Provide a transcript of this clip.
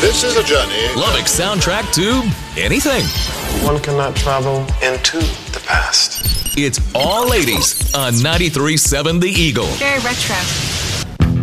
This is a journey. Lubbock soundtrack to anything. One cannot travel into the past. It's all ladies on 93.7 The Eagle. Very retro.